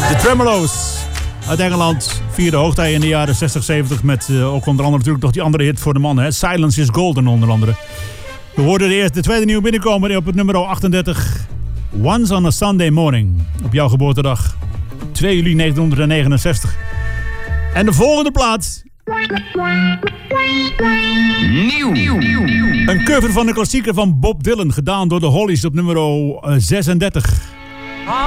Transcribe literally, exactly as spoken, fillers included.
De Tremolo's uit Engeland vierden hoogtij in de jaren zestig, zeventig met uh, ook onder andere natuurlijk nog die andere hit voor de mannen. Hè? Silence is Golden onder andere. We hoorden de eerste, de tweede nieuwe binnenkomen op het nummer achtendertig. Once on a Sunday Morning. Op jouw geboortedag. twee juli negentien negenenzestig. En de volgende plaat. Nieuw. Een cover van de klassieker van Bob Dylan. Gedaan door de Hollies op nummer zesendertig.